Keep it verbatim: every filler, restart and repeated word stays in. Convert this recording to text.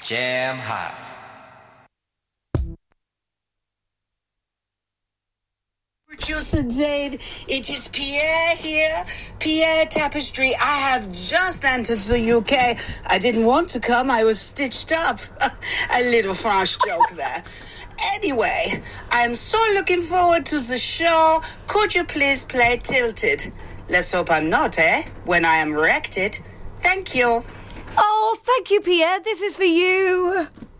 Jam hot. Producer Dave, it is Pierre here. Pierre Tapestry. I have just entered the U K. I didn't want to come. I was stitched up. A little French joke there. Anyway, I'm so looking forward to the show. Could you please play Tilted? Let's hope I'm not, eh? When I am wrecked it. Thank you. Oh, thank you, Pierre. This is for you.